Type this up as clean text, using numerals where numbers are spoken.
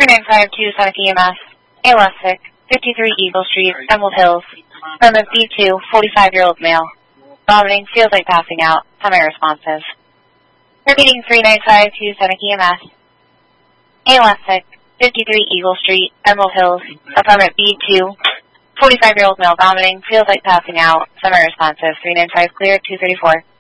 3952 Sonic EMS. Elastic, 53 Eagle Street, Emerald Hills. Affirmative B2, 45-year-old male. Vomiting, feels like passing out, semi-responsive. Repeating 3952 Sonic EMS. Elastic, 53 Eagle Street, Emerald Hills. Affirmative B2, 45-year-old male vomiting, feels like passing out, semi-responsive. 395 clear, 234.